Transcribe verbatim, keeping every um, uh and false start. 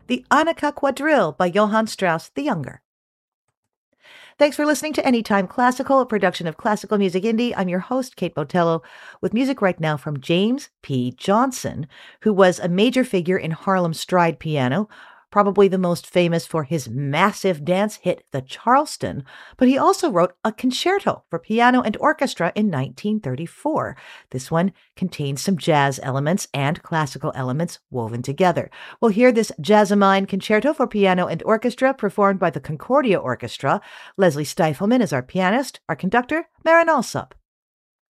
the Annika Quadrille by Johann Strauss the Younger. Thanks for listening to Anytime Classical, a production of Classical Music Indie. I'm your host, Kate Botello, with music right now from James P. Johnson, who was a major figure in Harlem stride piano, probably the most famous for his massive dance hit, the Charleston, but he also wrote a concerto for piano and orchestra in nineteen thirty-four. This one contains some jazz elements and classical elements woven together. We'll hear this Jazzamine concerto for piano and orchestra performed by the Concordia Orchestra. Leslie Stifelman is our pianist, our conductor, Marin Alsop